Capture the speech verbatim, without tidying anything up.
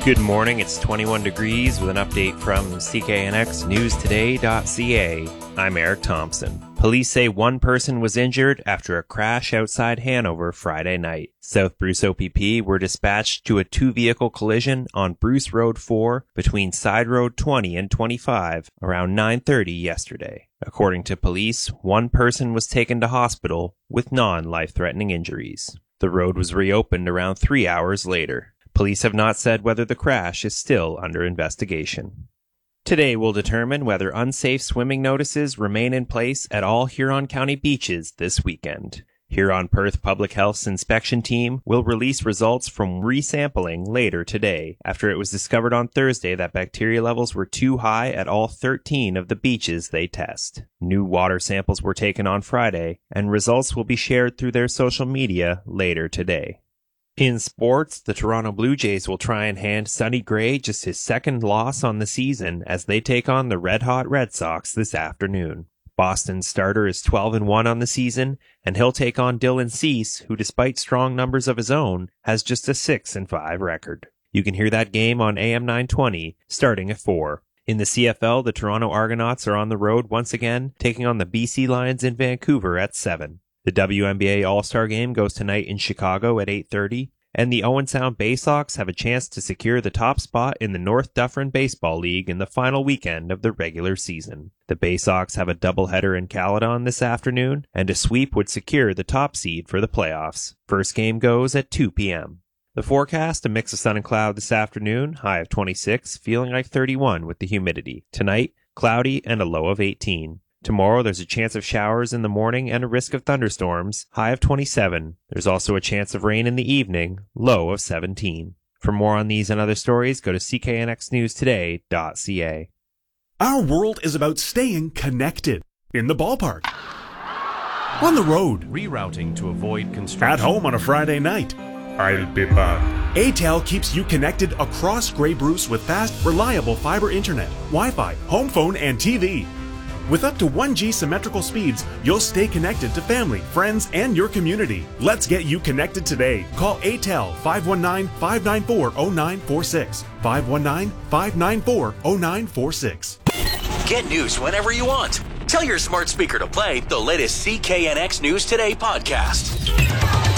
Good morning, it's twenty-one degrees with an update from C K N X News Today dot C A. I'm Eric Thompson. Police say one person was injured after a crash outside Hanover Friday night. South Bruce O P P were dispatched to a two-vehicle collision on Bruce Road four between Side Road twenty and twenty-five around nine thirty yesterday. According to police, one person was taken to hospital with non-life-threatening injuries. The road was reopened around three hours later. Police have not said whether the crash is still under investigation. Today will determine whether unsafe swimming notices remain in place at all Huron County beaches this weekend. Huron-Perth Public Health's inspection team will release results from resampling later today, after it was discovered on Thursday that bacteria levels were too high at all thirteen of the beaches they test. New water samples were taken on Friday, and results will be shared through their social media later today. In sports, the Toronto Blue Jays will try and hand Sonny Gray just his second loss on the season as they take on the red-hot Red Sox this afternoon. Boston's starter is twelve and one on the season, and he'll take on Dylan Cease, who despite strong numbers of his own, has just a six and five record. You can hear that game on A M nine twenty, starting at four. In the C F L, the Toronto Argonauts are on the road once again, taking on the B C Lions in Vancouver at seven. The W N B A All-Star Game goes tonight in Chicago at eight thirty, and the Owen Sound Bay Sox have a chance to secure the top spot in the North Dufferin Baseball League in the final weekend of the regular season. The Bay Sox have a doubleheader in Caledon this afternoon, and a sweep would secure the top seed for the playoffs. First game goes at two p.m. The forecast, a mix of sun and cloud this afternoon, high of twenty-six, feeling like thirty-one with the humidity. Tonight, cloudy and a low of eighteen. Tomorrow, there's a chance of showers in the morning and a risk of thunderstorms, high of twenty-seven. There's also a chance of rain in the evening, low of seventeen. For more on these and other stories, go to C K N X News Today dot C A. Our world is about staying connected. In the ballpark. On the road. Rerouting to avoid construction. At home on a Friday night. I'll be back. A T E L keeps you connected across Grey Bruce with fast, reliable fiber internet, Wi-Fi, home phone, and T V. With up to one G symmetrical speeds, you'll stay connected to family, friends, and your community. Let's get you connected today. Call A T E L five one nine, five nine four, zero nine four six. five one nine, five nine four, zero nine four six. Get news whenever you want. Tell your smart speaker to play the latest C K N X News Today podcast.